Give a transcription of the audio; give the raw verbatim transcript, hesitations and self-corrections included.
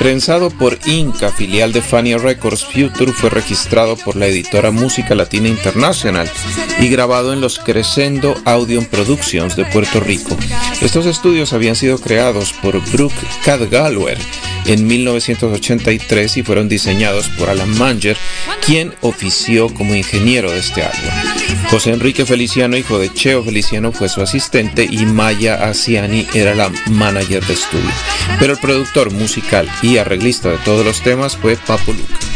Prensado por Inca, filial de Fania Records, Future fue registrado por la editora Música Latina Internacional y grabado en los Crescendo Audio Productions de Puerto Rico. Estos estudios habían sido creados por Brooke Cadgalwer en mil novecientos ochenta y tres y fueron diseñados por Alan Manger, quien ofició como ingeniero de este álbum. José Enrique Feliciano, hijo de Cheo Feliciano, fue su asistente y Maya Asiani era la manager de estudio. Pero el productor musical y arreglista de todos los temas fue Papo Luca.